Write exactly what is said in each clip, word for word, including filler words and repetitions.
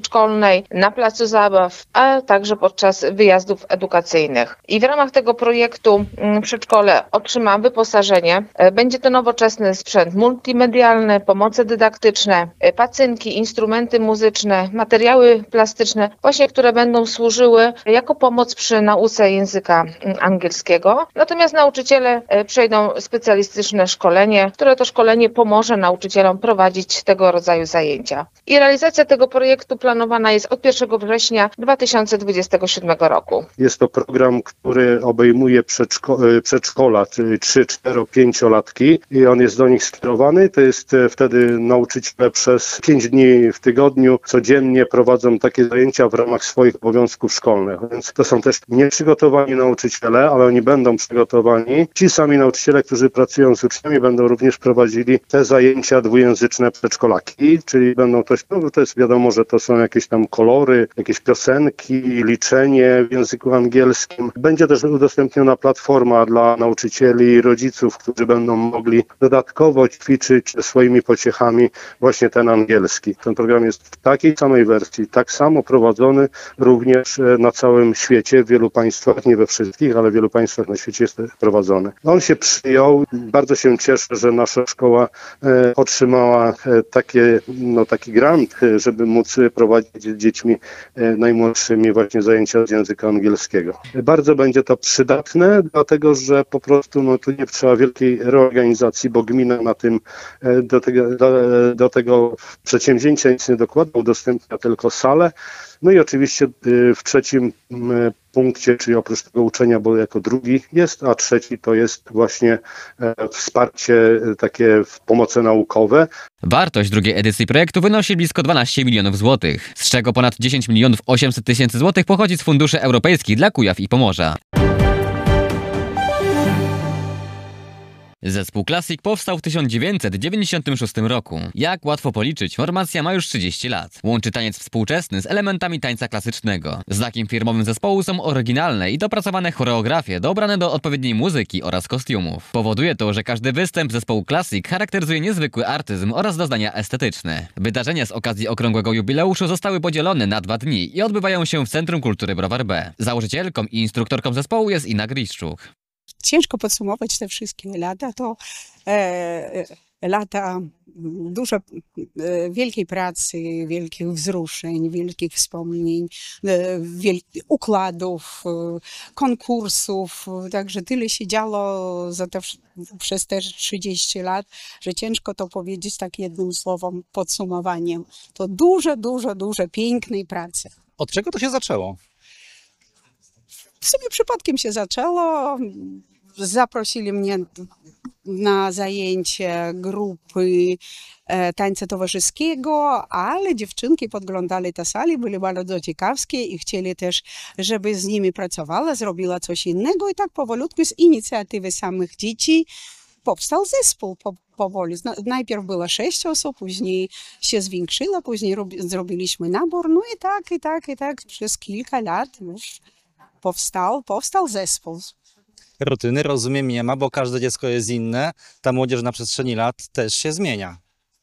przedszkolnej, na placu zabaw, a także podczas wyjazdów edukacyjnych. I w ramach tego projektu przedszkole otrzyma wyposażenie. Będzie to nowoczesny sprzęt multimedialny, pomoce dydaktyczne, pacynki, instrumenty muzyczne, materiały plastyczne, właśnie które będą służyły jako pomoc przy nauce języka angielskiego. Natomiast nauczyciele przejdą specjalistyczne szkolenie, które to szkolenie pomoże nauczycielom prowadzić tego rodzaju zajęcia. I realizacja tego projektu planowana jest od pierwszego września dwa tysiące dwudziestego siódmego roku. Jest to program, który obejmuje przedszko- przedszkola, czyli trzy, cztery, pięciolatki i on jest do nich skierowany. To jest wtedy nauczyciele przez pięć dni w tygodniu codziennie prowadzą takie zajęcia w ramach swoich obowiązków szkolnych. Więc to są też nieprzygotowani nauczyciele, ale oni będą przygotowani. Ci sami nauczyciele, którzy pracują z uczniami, będą również prowadzili te zajęcia dwujęzyczne przedszkolaki, czyli będą to, no to jest wiadomo, że to są jakieś tam kolory, jakieś piosenki, liczenie w języku angielskim. Będzie też udostępniona platforma dla nauczycieli i rodziców, którzy będą mogli dodatkowo ćwiczyć swoimi pociechami właśnie ten angielski. Ten program jest w takiej samej wersji, tak samo prowadzony również na całym świecie, w wielu państwach, nie we wszystkich, ale w wielu państwach na świecie jest prowadzony. On się przyjął, bardzo się cieszę, że nasza szkoła e, otrzymała e, takie, no, taki grant, e, żeby móc prowadzić z dziećmi e, najmłodszymi właśnie zajęcia z języka angielskiego. Bardzo będzie to przydatne, dlatego że po prostu no, tu nie trzeba wielkiej reorganizacji, bo gmina na tym e, do tego, do, do tego przedsięwzięcia nic nie dokłada, udostępnia tylko salę. No i oczywiście w trzecim punkcie, czyli oprócz tego uczenia, bo jako drugi jest, a trzeci to jest właśnie wsparcie, takie pomoce naukowe. Wartość drugiej edycji projektu wynosi blisko dwanaście milionów złotych, z czego ponad dziesięć milionów osiemset tysięcy złotych pochodzi z funduszy europejskich dla Kujaw i Pomorza. Zespół Classic powstał w tysiąc dziewięćset dziewięćdziesiątym szóstym roku. Jak łatwo policzyć, formacja ma już trzydzieści lat. Łączy taniec współczesny z elementami tańca klasycznego. Znakiem firmowym zespołu są oryginalne i dopracowane choreografie dobrane do odpowiedniej muzyki oraz kostiumów. Powoduje to, że każdy występ zespołu Classic charakteryzuje niezwykły artyzm oraz doznania estetyczne. Wydarzenia z okazji okrągłego jubileuszu zostały podzielone na dwa dni i odbywają się w Centrum Kultury Browar B. Założycielką i instruktorką zespołu jest Inna Griszczuk. Ciężko podsumować te wszystkie lata, to e, lata dużo e, wielkiej pracy, wielkich wzruszeń, wielkich wspomnień, e, wiel układów, e, konkursów, także tyle się działo za te, przez te trzydzieści lat, że ciężko to powiedzieć tak jednym słowem, podsumowaniem. To dużo, dużo, dużo pięknej pracy. Od czego to się zaczęło? W sumie przypadkiem się zaczęło. Zaprosili mnie na zajęcie grupy e, tańca towarzyskiego, ale dziewczynki podglądali te sali, byli bardzo ciekawskie i chcieli też, żeby z nimi pracowała, zrobiła coś innego i tak powolutku z inicjatywy samych dzieci powstał zespół po, powoli. Najpierw było sześć osób, później się zwiększyło, później robi, zrobiliśmy nabór, no i tak, i tak, i tak przez kilka lat już powstał, powstał zespół. Rutyny, rozumiem, nie ma, bo każde dziecko jest inne. Ta młodzież na przestrzeni lat też się zmienia.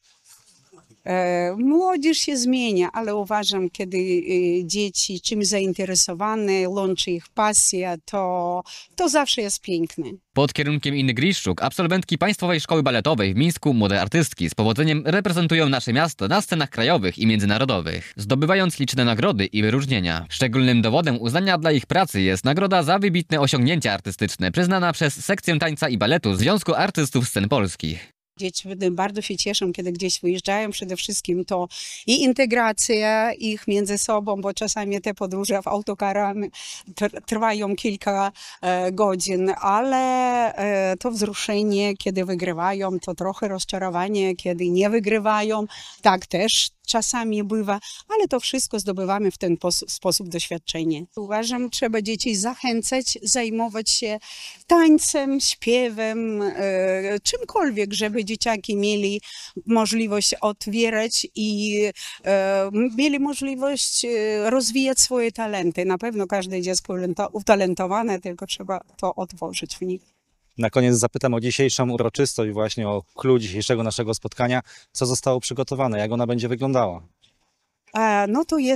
E, młodzież się zmienia, ale uważam, kiedy e, dzieci czymś zainteresowane, łączy ich pasja, to, to zawsze jest piękne. Pod kierunkiem Inny Griszczuk absolwentki Państwowej Szkoły Baletowej w Mińsku młode artystki z powodzeniem reprezentują nasze miasto na scenach krajowych i międzynarodowych, zdobywając liczne nagrody i wyróżnienia. Szczególnym dowodem uznania dla ich pracy jest nagroda za wybitne osiągnięcia artystyczne przyznana przez Sekcję Tańca i Baletu Związku Artystów Scen Polskich. Dzieci bardzo się cieszą, kiedy gdzieś wyjeżdżają. Przede wszystkim to i integracja ich między sobą, bo czasami te podróże w autokarami trwają kilka e, godzin, ale e, to wzruszenie, kiedy wygrywają, to trochę rozczarowanie, kiedy nie wygrywają. Tak też czasami bywa, ale to wszystko zdobywamy w ten sposób doświadczenie. Uważam, trzeba dzieci zachęcać, zajmować się tańcem, śpiewem, e, czymkolwiek, żeby dzieciaki mieli możliwość otwierać i e, mieli możliwość e, rozwijać swoje talenty. Na pewno każde dziecko utalentowane, tylko trzeba to otworzyć w nich. Na koniec zapytam o dzisiejszą uroczystość, właśnie o klucz dzisiejszego naszego spotkania. Co zostało przygotowane, jak ona będzie wyglądała? E, no to jest